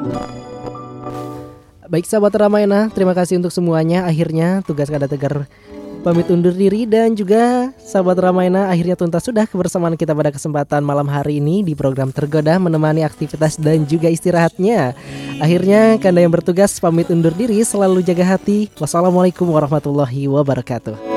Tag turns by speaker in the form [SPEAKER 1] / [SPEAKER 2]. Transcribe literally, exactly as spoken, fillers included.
[SPEAKER 1] Baik sahabat Ramayana, terima kasih untuk semuanya. Akhirnya tugas Kada Tegar pamit undur diri, dan juga sahabat Ramayana, akhirnya tuntas sudah kebersamaan kita pada kesempatan malam hari ini di program Tergoda, menemani aktivitas dan juga istirahatnya. Akhirnya Kanda yang bertugas pamit undur diri, selalu jaga hati. Wassalamualaikum warahmatullahi wabarakatuh.